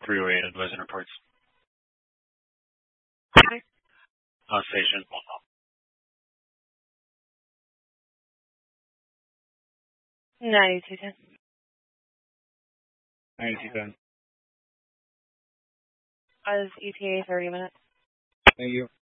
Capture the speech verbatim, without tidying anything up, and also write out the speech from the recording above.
three oh eight advising reports. On station. ninety-two ten. ninety-two ten. As E T A thirty minutes. Thank you.